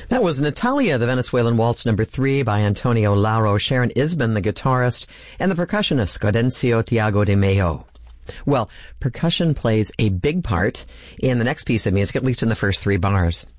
That was Natalia, the Venezuelan Waltz No. 3 by Antonio Lauro, Sharon Isbin, the guitarist, and the percussionist Gaudencio Tiago de Mello. Well, percussion plays a big part in the next piece of music, at least in the first three bars.